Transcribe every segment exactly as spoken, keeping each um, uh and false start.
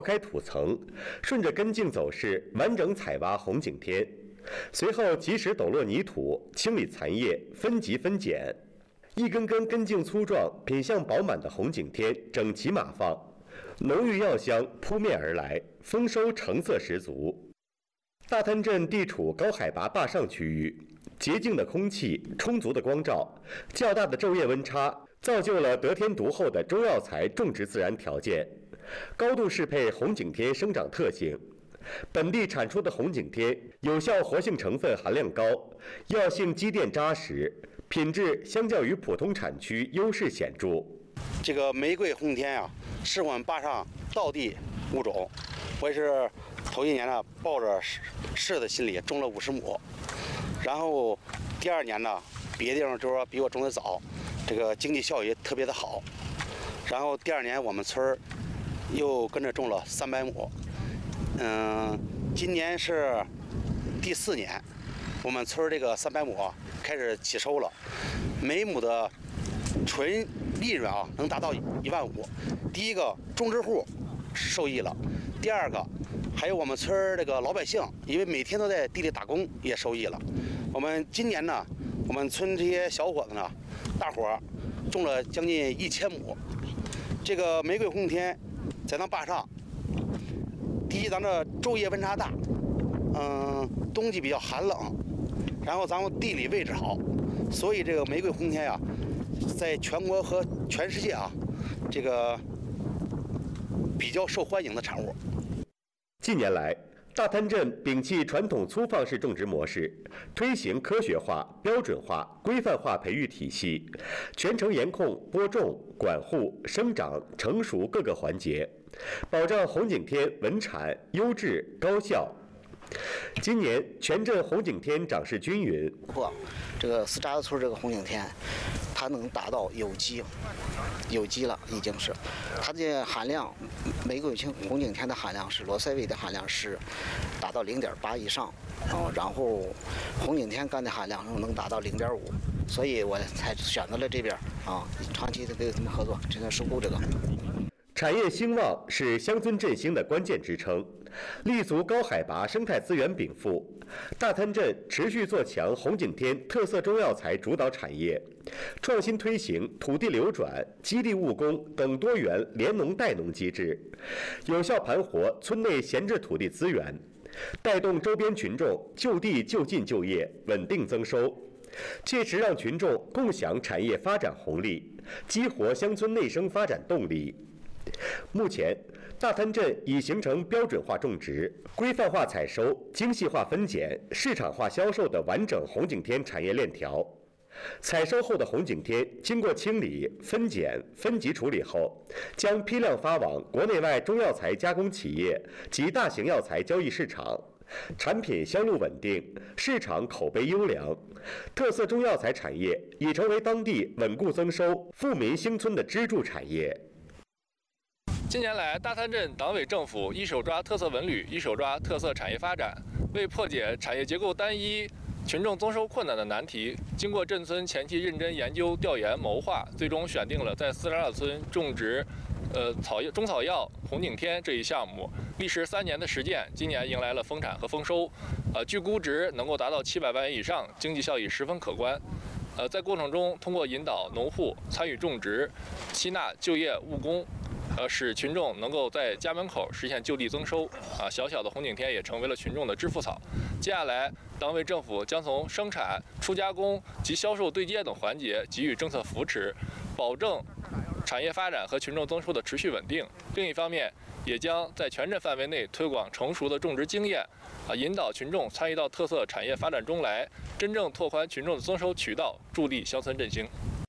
开土层，顺着根茎走势完整采挖红景天，随后及时抖落泥土，清理残叶，分级分拣。一根根根茎粗壮、品相饱满的红景天整齐码放，浓郁药香扑面而来，丰收成色十足。大滩镇地处高海拔坝上区域，洁净的空气、充足的光照、较大的昼夜温差，造就了得天独厚的中药材种植自然条件。高度适配红景天生长特性，本地产出的红景天有效活性成分含量高，药性积淀扎实，品质相较于普通产区优势显著。 这个玫瑰红景天啊，是我们坝上道地物种，我也是头一年呢，抱着试的心理种了五十亩，然后第二年呢，别的地方就是说比我种的早，这个经济效益特别的好，然后第二年我们村儿又跟着种了三百亩，嗯，今年是第四年，我们村这个三百亩啊开始起收了，每亩的纯利润啊能达到一万五。第一个种植户受益了，第二个还有我们村这个老百姓，因为每天都在地里打工也受益了。我们今年呢，我们村这些小伙子呢，大伙儿种了将近一千亩。这个玫瑰红景天在咱坝上，第一，咱这昼夜温差大，嗯，冬季比较寒冷，然后咱们地理位置好，所以这个玫瑰红景天呀，在全国和全世界啊，这个比较受欢迎的产物。 近年来，大滩镇摒弃传统粗放式种植模式，推行科学化、标准化、规范化培育体系，全程严控播种、管护、生长、成熟各个环节，保障红景天稳产、优质、高效。今年全镇红景天长势均匀。 不过，这个四扎子村这个红景天，它能达到有机，有机了已经是，它的含量，玫瑰红景天的含量是罗塞韦的含量是达到零点八以上，嗯，然后红景天苷的含量能达到零点五，所以我才选择了这边啊，长期的跟他们合作，现在守护这个。 产业兴旺是乡村振兴的关键支撑，立足高海拔生态资源禀赋，大滩镇持续做强红景天特色中药材主导产业，创新推行土地流转、基地务工等多元联农带农机制，有效盘活村内闲置土地资源，带动周边群众就地就近就业，稳定增收，切实让群众共享产业发展红利，激活乡村内生发展动力。目前，大滩镇已形成标准化种植、规范化采收、精细化分拣、市场化销售的完整红景天产业链条。采收后的红景天经过清理、分拣、分级处理后，将批量发往国内外中药材加工企业及大型药材交易市场，产品销路稳定，市场口碑优良，特色中药材产业已成为当地稳固增收、富民兴村的支柱产业。 近年来，大滩镇党委政府一手抓特色文旅，一手抓特色产业发展，为破解产业结构单一、群众增收困难的难题，经过镇村前期认真研究、调研、谋划，最终选定了在四十二村种植，呃草中草药红景天这一项目。历时三年的实践，今年迎来了丰产和丰收，呃，据估值能够达到七百万元以上，经济效益十分可观。呃，在过程中，通过引导农户参与种植，吸纳就业务工。呃，使群众能够在家门口实现就地增收，啊，小小的红景天也成为了群众的致富草。接下来，党委政府将从生产、初加工及销售对接等环节给予政策扶持，保证产业发展和群众增收的持续稳定。另一方面，也将在全镇范围内推广成熟的种植经验，啊，引导群众参与到特色产业发展中来，真正拓宽群众的增收渠道，助力乡村振兴。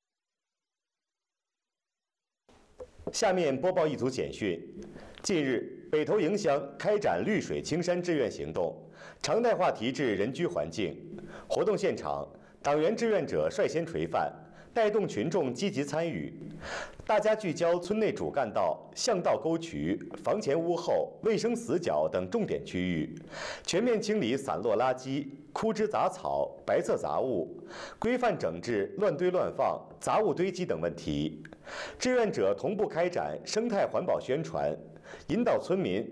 下面播报一组简讯。近日，北投营乡开展绿水青山志愿行动，常态化提质人居环境。活动现场，党员志愿者率先垂范，带动群众积极参与。大家聚焦村内主干道、巷道沟渠、房前屋后、卫生死角等重点区域，全面清理散落垃圾、枯枝杂草、白色杂物，规范整治乱堆乱放、杂物堆积等问题。志愿者同步开展生态环保宣传， 引导村民